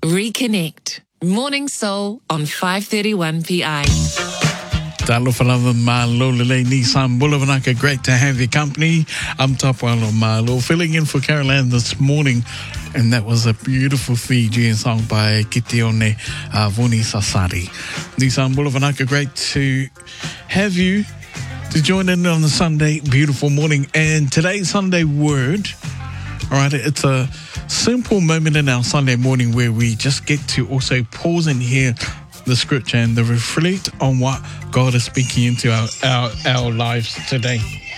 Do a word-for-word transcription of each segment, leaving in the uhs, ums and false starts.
Reconnect. Morning Soul on five thirty-one P I. Talofa lava malo lele Nissan Boulevard. Great to have your company. I'm Tapwalo Malo, filling in for Carol Ann this morning. And that was a beautiful Fijian song by Kitione uh, Vuni Sasari. Nissan Boulevard, great to have you to join in on the Sunday, beautiful morning. And today's Sunday word, all right, it's a simple moment in our Sunday morning where we just get to also pause and hear the scripture and the reflect on what God is speaking into our, our, our lives today.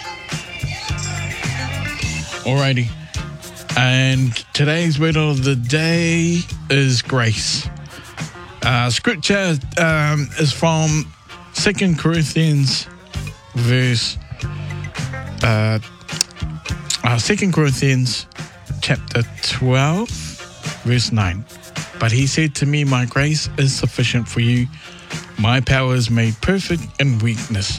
Alrighty. And today's word of the day is grace. Uh, scripture um, is from Second Corinthians verse uh, uh, Second Corinthians chapter twelve verse nine. But he said to me, my grace is sufficient for you. My power is made perfect in weakness.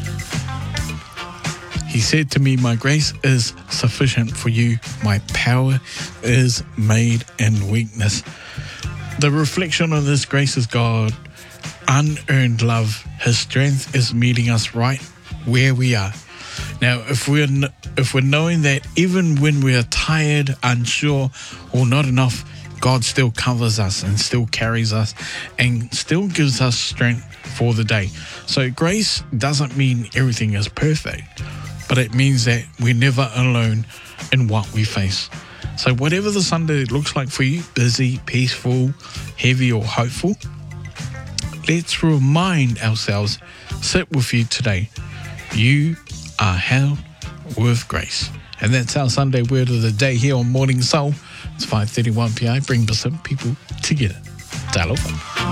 He said to me, my grace is sufficient for you. My power is made in weakness. The reflection of this grace is God, unearned love. His strength is meeting us right where we are. Now, if we're, if we're knowing that even when we are tired, unsure, or not enough, God still covers us and still carries us and still gives us strength for the day. So grace doesn't mean everything is perfect, but it means that we're never alone in what we face. So whatever the Sunday looks like for you, busy, peaceful, heavy or hopeful, let's remind ourselves, sit with you today. You are held with grace. And that's our Sunday word of the day here on Morning Soul. It's five thirty-one P I. Bring some people together. Talofa.